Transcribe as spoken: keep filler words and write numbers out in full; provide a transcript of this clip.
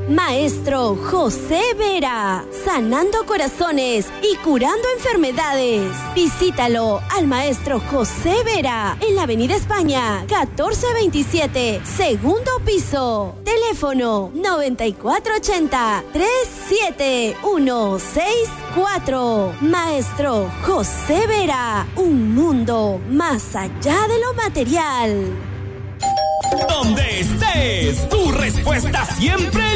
Maestro José Vera, sanando corazones y curando enfermedades. Visítalo al Maestro José Vera en la Avenida España, catorce veintisiete, segundo piso. Teléfono noventa y cuatro ochenta, treinta y siete ciento sesenta y cuatro. Maestro José Vera, un mundo más allá de lo material. Donde estés, tu respuesta siempre